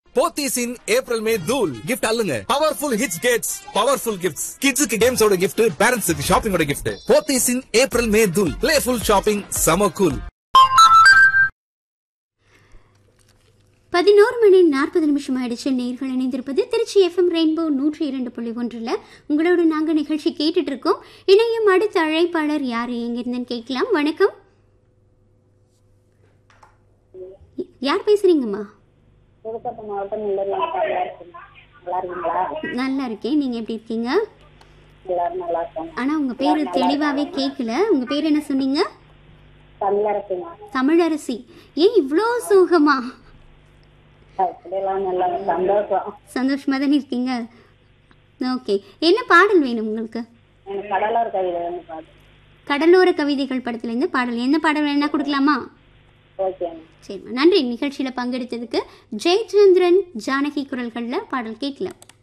போத்தீஸ் இன் April May தூள் gift அல்லுங்க powerful hits Gates powerful gifts கிட்ஸுக்கு கேம்ஸோட gift பேரண்ட்ஸுக்கு ஷாப்பிங்கோட கிஃப்ட் போத்தீஸ் இன் April May தூள் பிளேஃபுல் ஷாப்பிங் சம கூல் 11:40 ஆயிடுச்சு. நேர்கள் இணைந்திருப்பது திருச்சி எஃப்எம் ரெயின்போ 102.1. உங்களோட நாங்கள் நிகழ்ச்சி கேட்டுட்டு இருக்கோம். இணையும் அடுத்த அழைப்பாளர் யார் எங்கிருந்தேன்னு கேட்கலாம். வணக்கம், யார் பேசுறீங்கம்மா? நல்லா இருக்கேன், நீங்க எப்படி இருக்கீங்க? ஆனா உங்க பேரு தெளிவாவே கேட்கல. உங்க பேர் என்ன சொன்னீங்க? தமிழரசி. ஏன் இவ்வளோ சோகமா? சந்தோஷமா தானே இருக்கீங்க? ஓகே, என்ன பாடல் வேணும் உங்களுக்கு? கடலோர கவிதைகள் படத்துல இருந்து பாடல். என்ன பாடல் வேணா கொடுக்கலாமா? சரி, நன்றி நிகழ்ச்சியில பங்கெடுத்ததுக்கு. ஜெயச்சந்திரன், ஜானகி குரல்கள்ல பாடல் கேட்கலாம்.